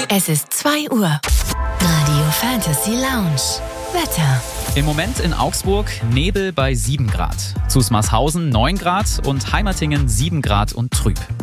Es ist 2 Uhr. Radio Fantasy Lounge. Wetter. Im Moment in Augsburg Nebel bei 7 Grad. Zusmarshausen 9 Grad und Heimertingen 7 Grad und trüb.